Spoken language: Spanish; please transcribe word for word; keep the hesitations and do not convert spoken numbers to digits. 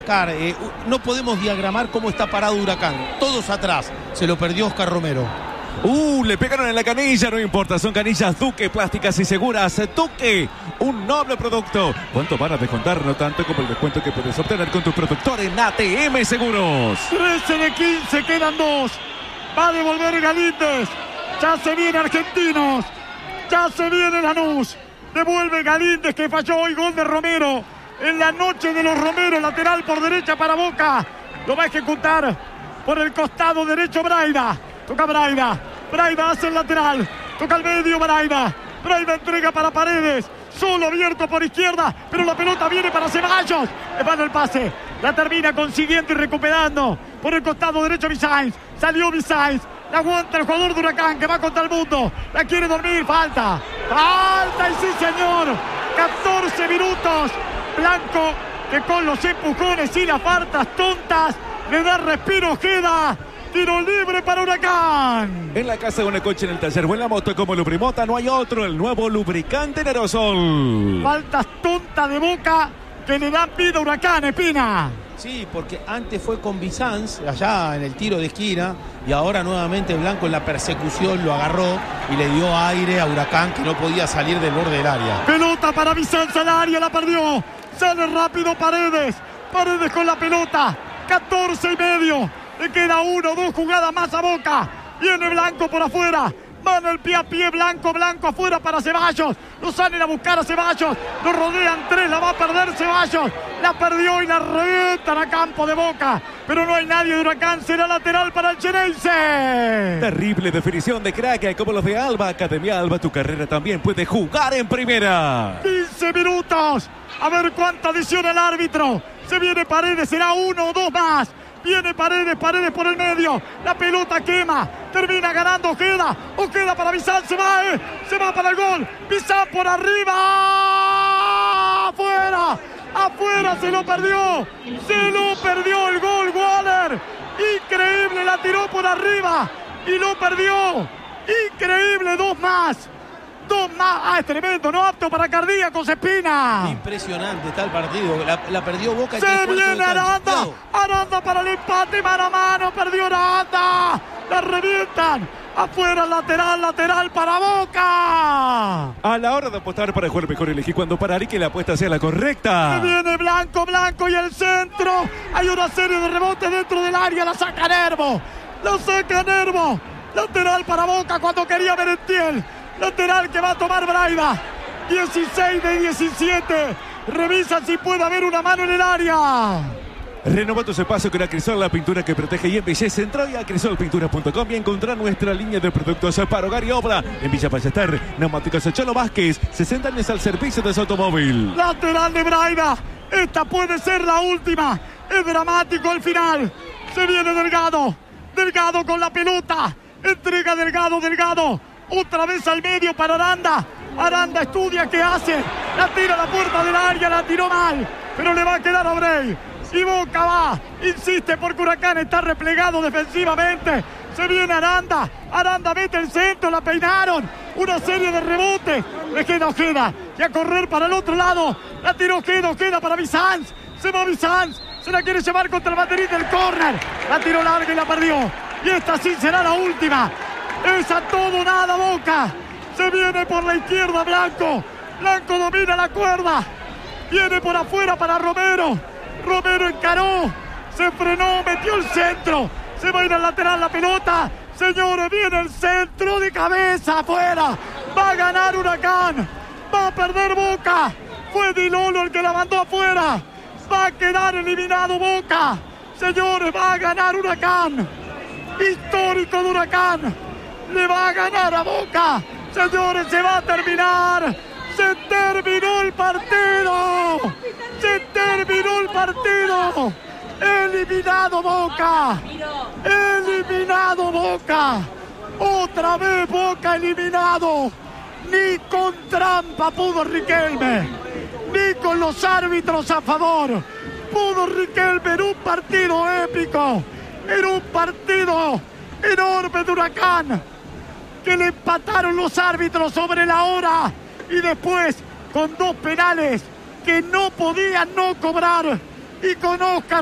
Eh, no podemos diagramar cómo está parado Huracán. Todos atrás. Se lo perdió Oscar Romero. Uh, le pegaron en la canilla, no importa, son canillas Duque, plásticas y seguras. Duque, un noble producto. ¿Cuánto van a descontar? No tanto como el descuento que puedes obtener con tu productor en A T M Seguros. trece de quince, quedan dos. Va a devolver Galíndez. Ya se viene Argentinos. Ya se viene Lanús. Devuelve Galíndez, que falló hoy. Gol de Romero. En la noche de los Romero, lateral por derecha para Boca. Lo va a ejecutar por el costado derecho Braida. Toca Braida. Braida hace el lateral. Toca al medio Braida. Braida entrega para Paredes. Solo abierto por izquierda. Pero la pelota viene para Ceballos. Le van el pase. La termina consiguiente y recuperando. Por el costado derecho Visainz. Salió Visainz. La aguanta el jugador de Huracán que va contra el mundo. La quiere dormir. Falta. Falta y sí señor. catorce minutos. Blanco que con los empujones y las faltas tontas le da respiro Ojeda. Tiro libre para Huracán. En la casa de una coche, en el taller o en la moto como Lubrimota no hay otro. El nuevo lubricante Aerosol. Faltas tontas de Boca que le dan vida a Huracán, Espina. Sí, porque antes fue con Bizanz allá en el tiro de esquina y ahora nuevamente Blanco en la persecución lo agarró y le dio aire a Huracán que no podía salir del borde del área. Pelota para Bizanz al área, la perdió. Sale rápido Paredes. Paredes con la pelota. catorce y medio. Le queda uno, dos jugadas más a Boca. Viene Blanco por afuera. Van el pie a pie, Blanco, Blanco afuera para Ceballos. Lo salen a buscar a Ceballos. Lo rodean tres, la va a perder Ceballos. La perdió y la revientan a campo de Boca. Pero no hay nadie de Huracán, será lateral para el Xeneize. Terrible definición de crack, como los de Alba. Academia Alba, tu carrera también puede jugar en primera. quince minutos. A ver cuánta adiciona el árbitro. Se viene Paredes, será uno o dos más. Viene Paredes, Paredes por el medio. La pelota quema. Termina ganando Ojeda. Ojeda para Bizanz. Se va, eh. Se va para el gol. Bizanz por arriba. Afuera. Afuera se lo perdió. Se lo perdió el gol, Waller. Increíble. La tiró por arriba. Y lo perdió. Increíble. Dos más. Dos más. Ah, es tremendo. No apto para cardíacos, Espina. Impresionante está el partido. La, la perdió Boca. Se viene Aranda. Aranda para el empate. Mano a mano. Perdió Aranda. La revientan. Afuera, lateral, lateral para Boca. A la hora de apostar para jugar mejor, elegí cuando parar y que la apuesta sea la correcta. Se viene Blanco, Blanco y el centro. Hay una serie de rebotes dentro del área. La saca Nervo. La saca Nervo. Lateral para Boca cuando quería Merentiel. Lateral que va a tomar Braida. dieciséis de diecisiete. Revisa si puede haber una mano en el área. Renova tu espacio con Acrisol, la pintura que protege y embellece. Entró a acrisol pintura punto com y encontrar nuestra línea de productos para hogar y obra. En Villa Ballester, Neumáticos Cholo Vázquez, sesenta años al servicio de su automóvil. Lateral de Braida. Esta puede ser la última. Es dramático el final. Se viene Delgado. Delgado con la pelota. Entrega Delgado, Delgado. Otra vez al medio para Aranda. Aranda estudia qué hace. La tira a la puerta del área, la tiró mal. Pero le va a quedar a Obrey. Y Boca va. Insiste porque Huracán está replegado defensivamente. Se viene Aranda. Aranda mete el centro, la peinaron. Una serie de rebotes. Le queda Ojeda. Y a correr para el otro lado. La tiró Ojeda, Ojeda para Bizanz. Se va Bizanz. Se la quiere llevar contra el baterín del córner. La tiró larga y la perdió. Y esta sí será la última. Es a todo nada Boca. Se viene por la izquierda Blanco. Blanco domina la cuerda. Viene por afuera para Romero. Romero encaró. Se frenó, metió el centro. Se va a ir al lateral la pelota. Señores, viene el centro de cabeza afuera. Va a ganar Huracán. Va a perder Boca. Fue Di Lolo el que la mandó afuera. Va a quedar eliminado Boca. Señores, va a ganar Huracán. Histórico de Huracán. Le va a ganar a Boca. Señores, se va a terminar. Se terminó el partido. Se terminó el partido. Eliminado Boca. Eliminado Boca. Otra vez Boca eliminado. Ni con trampa pudo Riquelme. Ni con los árbitros a favor. Pudo Riquelme en un partido épico. En un partido enorme de Huracán. Que le empataron los árbitros sobre la hora y después con dos penales que no podían no cobrar y con Oscar